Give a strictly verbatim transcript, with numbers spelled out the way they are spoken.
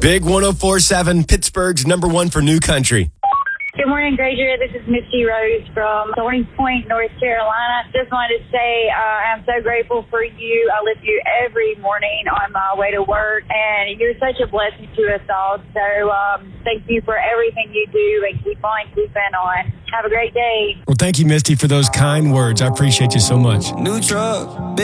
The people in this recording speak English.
Big one oh four point seven, Pittsburgh's number one for new country. Good morning, Granger. This is Misty Rose from Thorny Point, North Carolina. Just wanted to say uh, I'm so grateful for you. I listen to you every morning on my way to work, and you're such a blessing to us all. So um, thank you for everything you do, and keep on keeping on. Have a great day. Well, thank you, Misty, for those kind words. I appreciate you so much. New truck.